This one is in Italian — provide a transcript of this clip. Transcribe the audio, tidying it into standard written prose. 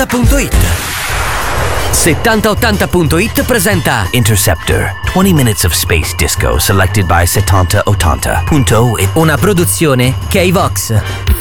7080.it. 7080.it presenta Interceptor, 20 minutes of space disco selected by 7080.it. una produzione K-Vox.